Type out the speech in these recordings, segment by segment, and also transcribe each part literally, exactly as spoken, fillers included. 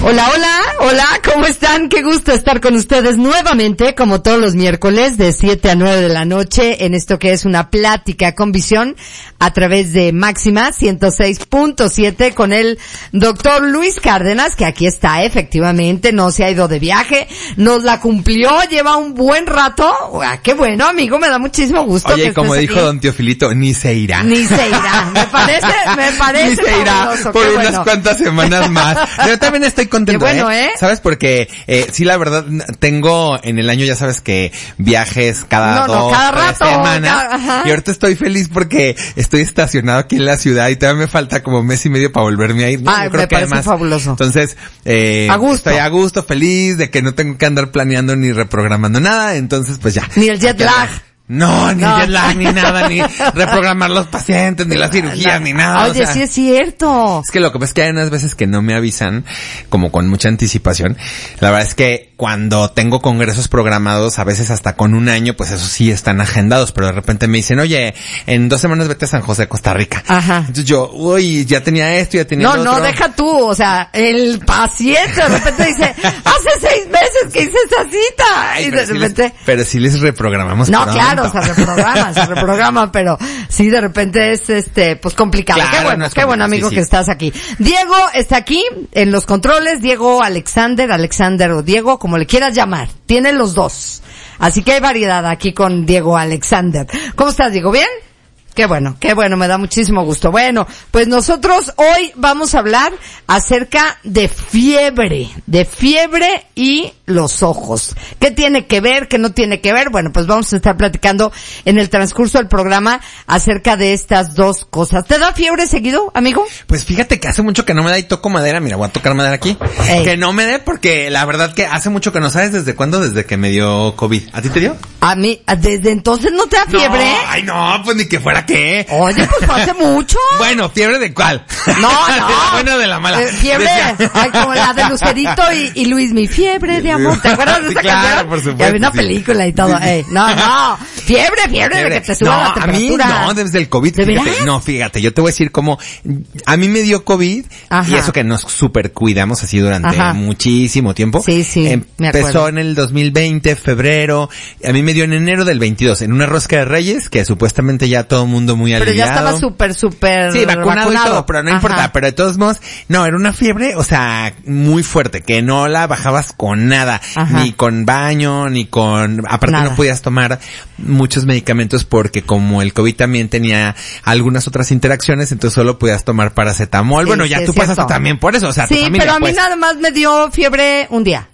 Hola, hola, hola, ¿cómo están? Qué gusto estar con ustedes nuevamente, como todos los miércoles, de siete a nueve de la noche, en esto que es una plática con visión, a través de Máxima ciento seis punto siete, con el doctor Luis Cárdenas, que aquí está, efectivamente, no se ha ido de viaje, nos la cumplió, lleva un buen rato. ¡Ah, qué bueno, amigo! Me da muchísimo gusto. Oye, que como dijo aquí. don Teofilito, ni se irá. Ni se irá. Me parece, me parece Ni se irá fabuloso, por qué unas bueno. cuantas semanas más. Yo también estoy contento, Qué bueno, ¿eh? ¿eh? ¿Sabes? Porque, eh, sí, la verdad, tengo en el año, ya sabes que viajes cada No, no, dos, cada tres rato, semanas. cada- ajá. Y ahorita estoy feliz porque estoy estacionado aquí en la ciudad y todavía me falta como mes y medio para volverme a ir. ¿no? Ay, Yo creo me que parece además, fabuloso. Entonces, eh, A gusto. estoy a gusto, feliz de que no tengo que andar planeando ni reprogramando nada. Entonces, pues ya. Ni el jet Ya- lag. No, ni No. jet lag, ni nada, ni reprogramar los pacientes, ni las cirugías, ni nada. Oye, o sea, sí es cierto. es que lo que pasa es que hay unas veces que no me avisan como con mucha anticipación. La verdad es que cuando tengo congresos programados, a veces hasta con un año, pues eso sí están agendados, pero de repente me dicen, oye, en dos semanas vete a San José, Costa Rica. Ajá. Entonces yo, uy, ya tenía esto, ya tenía No, lo no, otro. deja tú, o sea, el paciente de repente dice, hace seis meses que hice esa cita. Ay, Y pero de sí les- repente... pero sí les reprogramamos No, pronto. claro, se reprograma, se reprograma, pero sí, de repente es, este, pues complicado. Claro, qué bueno, no es qué bueno, complicado, amigo, sí, que sí. estás aquí. Diego está aquí en los controles, Diego Alexander, Alexander o Diego, como le quieras llamar. Tiene los dos. Así que hay variedad aquí con Diego Alexander. ¿Cómo estás, Diego? ¿Bien? Qué bueno, qué bueno, me da muchísimo gusto. Bueno, pues nosotros hoy vamos a hablar acerca de fiebre, de fiebre y los ojos. ¿Qué tiene que ver, qué no tiene que ver? Bueno, pues vamos a estar platicando en el transcurso del programa acerca de estas dos cosas. ¿Te da fiebre seguido, amigo? Pues fíjate que hace mucho que no me da y toco madera. Mira, voy a tocar madera aquí. Ey. Que no me dé porque la verdad que hace mucho que no sabes desde cuándo, desde que me dio COVID. ¿A ti te dio? A mí, desde entonces no te da fiebre. No, ay no, pues ni que fuera qué. Oye, pues fue hace mucho. Bueno, ¿fiebre de cuál? No, ¿De no. la buena o de la mala? Eh, fiebre, Decía- ay, como la de Lucerito y, y Luis, mi fiebre de amor. ¿Te acuerdas de Sí, esa claro, canción? por supuesto, Ya vi una sí. película y todo. Sí, sí. Ey, no, no. Fiebre, fiebre, de que te suba no, la a mí temperatura. no, desde el COVID. ¿De Fíjate, veras? no, fíjate, yo te voy a decir cómo a mí me dio COVID Ajá. y eso que nos super cuidamos así durante Ajá. muchísimo tiempo. Sí, sí, me Empezó acuerdo. en el dos mil veinte, febrero. A mí me dio en enero del veintidós, en una rosca de Reyes, que supuestamente ya todo el mundo muy Pero aliviado. ya estaba súper, súper Sí, vacunado, y todo, pero no Ajá. importa. Pero de todos modos, no, era una fiebre, o sea, muy fuerte, que no la bajabas con nada, Ajá. ni con baño, ni con... Aparte Nada. no podías tomar muchos medicamentos porque como el COVID también tenía algunas otras interacciones, entonces solo podías tomar paracetamol. Sí, bueno, sí, ya es tú cierto. pasaste también por eso, o sea, tu Sí, familia, pero a mí pues. nada más me dio fiebre un día.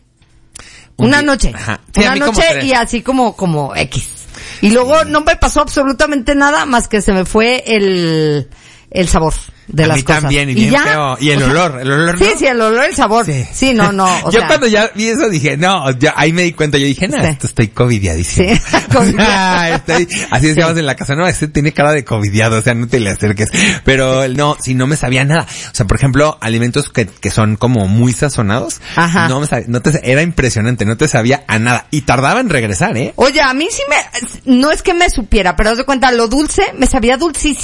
Un Una día. noche. Ajá. Sí, a Una mí como noche tres. y así como, como X. Y luego no me pasó absolutamente nada más que se me fue el, el sabor de a las mí cosas. también, y bien ya, feo. Y el o sea, olor, el olor, Sí, ¿no? sí, el olor, el sabor. Sí, Sí. no, no, o yo sea. cuando ya vi eso dije, no, ya, ahí me di cuenta, yo dije, no, Sí. esto estoy covidiadísimo. Sí, covidiado. estoy, así decíamos en la casa, no, este tiene cara de covidiado, o sea, no te le acerques. Pero no, si no me sabía nada. O sea, por ejemplo, alimentos que, que son como muy sazonados, Ajá. no me sabía, no te, era impresionante, no te sabía a nada. Y tardaba en regresar, ¿eh? Oye, a mí sí me, no es que me supiera, pero haz de cuenta, lo dulce, me sabía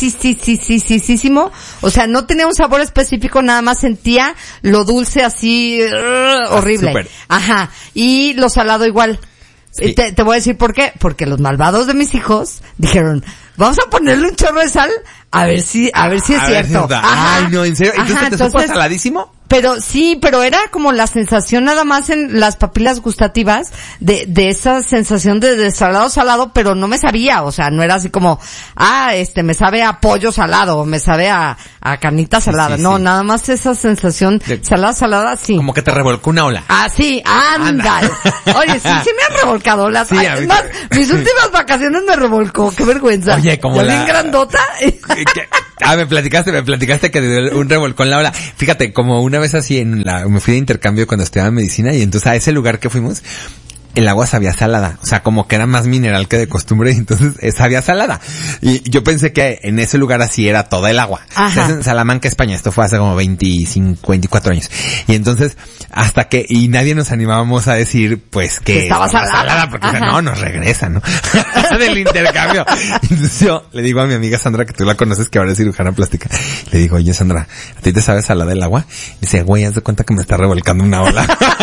dulcisísimo. O sea, no tenía un sabor específico, nada más sentía lo dulce así, uh, horrible. súper. Ajá. Y lo salado igual. Sí. Te, te voy a decir por qué. Porque los malvados de mis hijos dijeron, vamos a ponerle un chorro de sal, a ver si, a ver si es A ver si cierto. da- Ajá. Ay, no, en serio. Entonces, Ajá, ¿te supo entonces- saladísimo? Pero sí, pero era como la sensación nada más en las papilas gustativas de, de esa sensación de, de salado salado, pero no me sabía, o sea, no era así como, ah, este, me sabe a pollo salado, o me sabe a, a carnita salada, sí, no, sí. nada más esa sensación De- salada salada, sí. Como que te revolcó una ola. Ah, sí, ándale. Oye, sí, sí me han revolcado las, Sí, ay, a mí es más, también. mis últimas vacaciones me revolcó, qué vergüenza. Oye, como Ya la- bien grandota. Que- Ah, me platicaste, me platicaste que dio un revolcón la ola. Fíjate, como una vez así en la, me fui de intercambio cuando estudiaba medicina y entonces a ese lugar que fuimos, el agua sabía salada, o sea, como que era más mineral que de costumbre, y entonces eh, sabía salada. Y yo pensé que en ese lugar así era toda el agua. O sea, es en Salamanca, España, esto fue hace como veinticinco, veinticuatro años. Y entonces, hasta que, y nadie nos animábamos a decir, pues, que, que estaba salada. salada porque, o sea, no, nos regresa, ¿no? Del intercambio. Entonces yo le digo a mi amiga Sandra, que tú la conoces, que ahora es cirujana plástica, le digo, oye Sandra, ¿a ti te sabes salada el agua? Y dice, güey, haz de cuenta que me está revolcando una ola.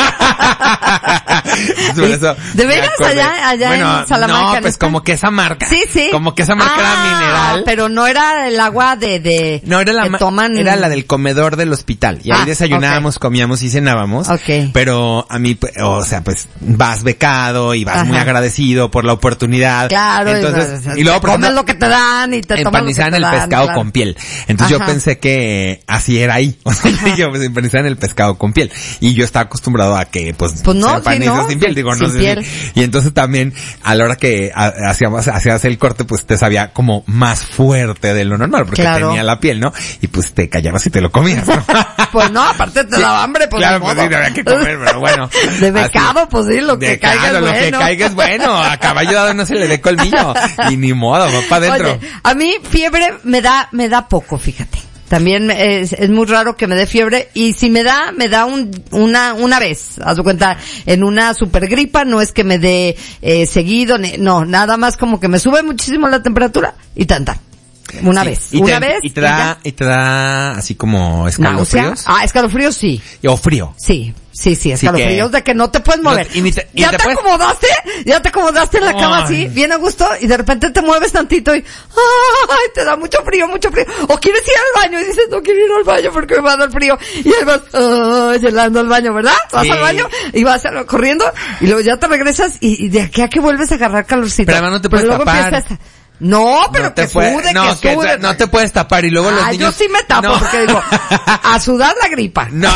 Eso, ¿de veras allá, allá bueno, en Salamanca? No, pues como que esa marca. Sí, sí. Como que esa marca ah, era mineral. Pero no era el agua de, de, no, era la, que toman... era la del comedor del hospital. Y ah, ahí desayunábamos, okay. comíamos y cenábamos. Okay. Pero a mí, o sea, pues, vas becado y vas Ajá. muy agradecido por la oportunidad. Claro. Entonces, y, y luego, por ejemplo, comes lo que te dan y te tomas lo que te dan. Empanizaban el pescado claro. con piel. Entonces Ajá. yo pensé que así era ahí. O sea, yo pues empanizaban el pescado con piel. Y yo estaba acostumbrado a que, pues, pues no, se empaniza sí, no, sin piel. Digo, sin no sé. piel. Si, y entonces también, a la hora que hacíamos, hacías el corte, pues te sabía como más fuerte de lo normal, porque claro. tenía la piel, ¿no? Y pues te callabas y te lo comías, ¿no? Pues no, aparte te daba hambre, pues claro, pues sí, había que comer, pero bueno. De becado, así, pues sí, lo que caiga es bueno. Lo que caiga es bueno, a caballo dado no se le dé colmillo, y ni modo, va para adentro. Oye, a mí fiebre me da, me da poco, fíjate. También es, es muy raro que me dé fiebre, y si me da, me da un, una, una vez, haz de cuenta, en una super gripa, no es que me dé, eh, seguido, ni, no, nada más como que me sube muchísimo la temperatura, y tanta. Una sí, vez, y una te, vez. Y te da, y, y te da así como escalofríos. Ah, escalofríos sí. O frío. Sí. Sí, sí, escalofríos sí que... de que no te puedes mover. No, y te, y ya te, te puedes... acomodaste, ya te acomodaste en la cama oh. así, bien a gusto, y de repente te mueves tantito y, ay, te da mucho frío, mucho frío. O quieres ir al baño y dices, no quiero ir al baño porque me va a dar frío. Y ahí vas, oh, llenando al baño, ¿verdad? Vas sí. al baño y vas corriendo y luego ya te regresas y, y de aquí a que vuelves a agarrar calorcito. Pero además no te puedes Pero luego tapar. Empiezas, no, pero no te que puede, sude, no, que sude. Que, no te puedes tapar y luego ah, los niños... yo sí me tapo no. porque digo, a sudar la gripa. No,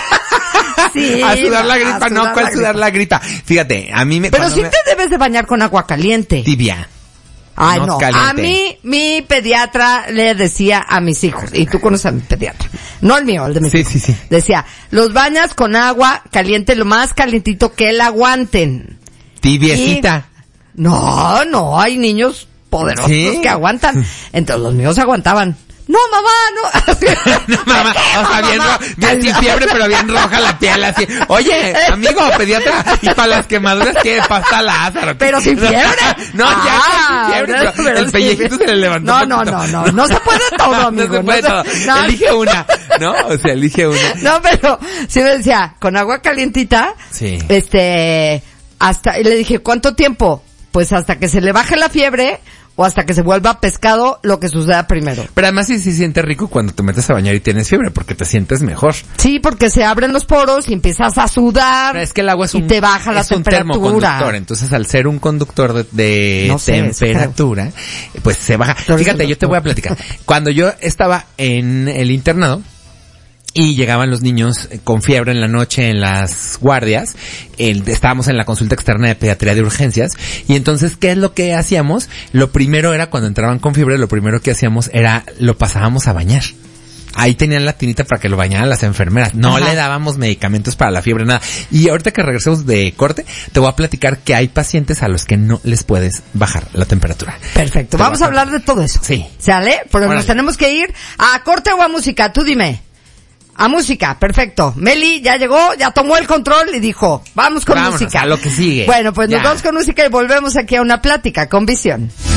sí, a sudar la gripa, no, ¿cuál sudar la gripa? Fíjate, a mí me... Pero sí me... te debes de bañar con agua caliente. Tibia. Ay, no, no. a mí, mi pediatra le decía a mis hijos, y tú conoces a mi pediatra, no el mío, el de mis sí, hijos. Sí, sí, sí. Decía, los bañas con agua caliente, lo más calientito que la aguanten. Tibiecita. Y... No, no, hay niños poderosos ¿Sí? que aguantan. Entonces los míos aguantaban. No, mamá, no. no, mamá, o sea, bien, ro- bien sin fiebre, pero bien roja la piel, así. Oye, amigo, pediatra, y para las quemaduras tiene pasta Lázaro. Pero sin fiebre. No, ah, ya, sin fiebre, pero, pero el pellejito se le levantó. No, no, no, no, no se puede todo, amigo. No se puede no todo. No. Elige una, ¿no? O sea, elige una. No, pero, sí me decía, con agua calientita. Sí. Este, hasta, y le dije, ¿cuánto tiempo? Pues hasta que se le baje la fiebre, o hasta que se vuelva pescado, lo que suceda primero. Pero además sí se sí siente rico cuando te metes a bañar y tienes fiebre, porque te sientes mejor. Sí, porque se abren los poros y empiezas a sudar. Pero es que el agua es un, y te baja la es temperatura. un termoconductor. Entonces, al ser un conductor de, de no sé, temperatura, pues se baja. Pero Fíjate, yo te voy a platicar. Cuando yo estaba en el internado, y llegaban los niños con fiebre en la noche en las guardias, el, estábamos en la consulta externa de pediatría de urgencias, y entonces, ¿qué es lo que hacíamos? Lo primero era, cuando entraban con fiebre, lo primero que hacíamos era, lo pasábamos a bañar. Ahí tenían la tinita para que lo bañaran las enfermeras. No Ajá. le dábamos medicamentos para la fiebre, nada. Y ahorita que regresemos de corte, te voy a platicar que hay pacientes a los que no les puedes bajar la temperatura. Perfecto. Te Vamos a hablar de todo eso. Sí. ¿Sale? Pero Órale. Nos tenemos que ir a corte o a música. Tú dime. A música, perfecto. Meli ya llegó, ya tomó el control y dijo, vamos con Vámonos música. A lo que sigue. Bueno, pues ya. nos vamos con música y volvemos aquí a una plática con Visión.